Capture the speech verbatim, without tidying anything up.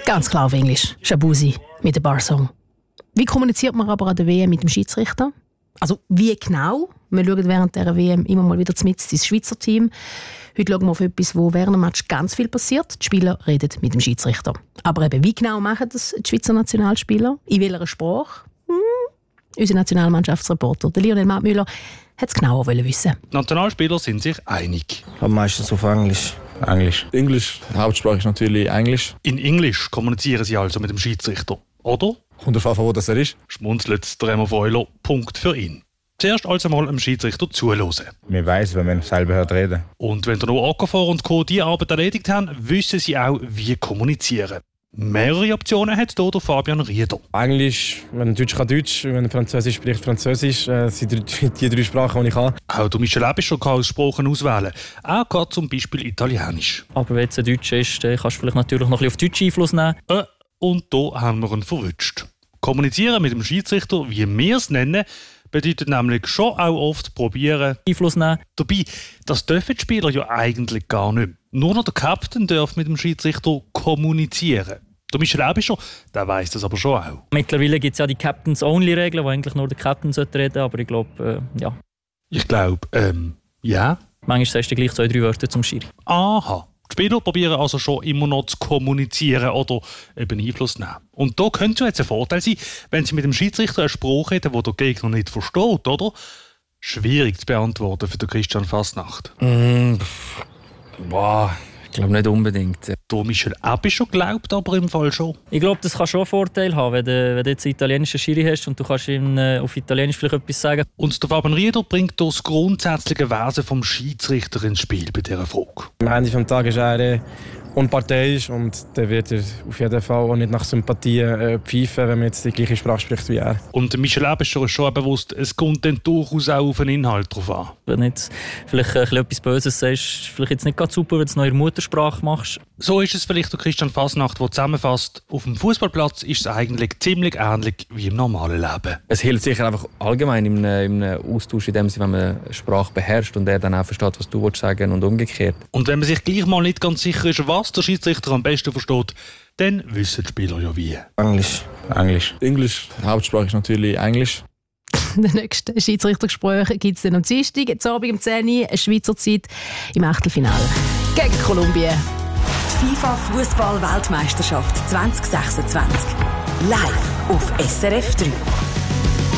Ganz klar auf Englisch. Shabuzi mit dem Barsong. Wie kommuniziert man aber an der W M mit dem Schiedsrichter? Also wie genau? Wir schauen während der W M immer mal wieder mit ins Schweizer Team. Heute schauen wir auf etwas, wo während dem Match ganz viel passiert. Die Spieler reden mit dem Schiedsrichter. Aber eben, wie genau machen das die Schweizer Nationalspieler? In welcher Sprache? Hm. Unser Nationalmannschaftsreporter, der Lionel Martmüller, hat es genauer wissen. Die Nationalspieler sind sich einig. Aber meistens auf Englisch. Englisch. Englisch. Hauptsprache ist natürlich Englisch. In Englisch kommunizieren sie also mit dem Schiedsrichter, oder? Kommt darauf an, wo das er ist. Schmunzelt der Remo Freuler, Punkt für ihn. Zuerst also mal dem Schiedsrichter zuhören. Wir weiss, wenn man selber hört reden. Und wenn der noch Okafor und Co. diese Arbeit erledigt haben, wissen sie auch, wie kommunizieren. Mehrere Optionen hat hier der Fabian Rieder. Englisch, wenn Deutsch kann Deutsch, wenn Französisch spricht Französisch. Das sind die drei Sprachen, die ich kann. Auch der Michel Ebischer kann als Sprachen auswählen. Er kann zum Beispiel Italienisch. Aber wenn es ein Deutsch ist, dann kannst du vielleicht natürlich noch ein bisschen auf Deutsch Einfluss nehmen. Äh, und da haben wir ihn verwünscht. Kommunizieren mit dem Schiedsrichter, wie wir es nennen, bedeutet nämlich schon auch oft probieren, Einfluss nehmen. Dabei, das dürfen die Spieler ja eigentlich gar nicht. Nur noch der Captain darf mit dem Schiedsrichter kommunizieren. Der Michel Ebischer, der weiss das aber schon auch. Mittlerweile gibt es ja die Captains-Only-Regeln, wo eigentlich nur der Captain reden sollte, aber ich glaube, äh, ja. Ich glaube, ähm, ja. Manchmal sagst du gleich zwei, drei Wörter zum Schiri. Aha. Die Spieler probieren also schon immer noch zu kommunizieren oder eben Einfluss zu nehmen. Und da könnte es jetzt ein Vorteil sein, wenn sie mit dem Schiedsrichter einen Spruch reden, den der Gegner nicht versteht, oder? Schwierig zu beantworten für den Christian Fasnacht. Mm, boah, ich glaube nicht unbedingt. Der Michel Ebischer glaubt aber im Fall schon. Ich glaube, das kann schon einen Vorteil haben, wenn du, wenn du jetzt einen italienischen Schiri hast und du kannst ihm äh, auf Italienisch vielleicht etwas sagen. Und der Fabian Rieder bringt das grundsätzliche Wesen vom Schiedsrichter ins Spiel bei dieser Frage. Am Ende des Tages ist er äh, unparteiisch und dann wird er auf jeden Fall auch nicht nach Sympathie äh, pfeifen, wenn man jetzt die gleiche Sprache spricht wie er. Und Michel Ebischer ist schon bewusst, es kommt dann durchaus auch auf den Inhalt drauf an. Wenn du jetzt vielleicht äh, etwas Böses sagst, vielleicht jetzt nicht ganz super, wenn du es noch in der Muttersprache machst. So ist es vielleicht der Christian Fasnacht, der zusammenfasst, auf dem Fußballplatz ist es eigentlich ziemlich ähnlich wie im normalen Leben. Es hilft sicher einfach allgemein im, im Austausch, in dem Sinne, wenn man eine Sprache beherrscht und er dann auch versteht, was du sagen willst und umgekehrt. Und wenn man sich gleich mal nicht ganz sicher ist, was der Schiedsrichter am besten versteht, dann wissen die Spieler ja wie. Englisch. Englisch. Englisch. Hauptsprache ist natürlich Englisch. Das nächste Schiedsrichtergespräch gibt es dann am Dienstag, jetzt Abend um zehn Uhr, Schweizer Zeit, im Achtelfinale gegen Kolumbien. Die FIFA-Fußball-Weltmeisterschaft zwanzig sechsundzwanzig. Live auf S R F drei.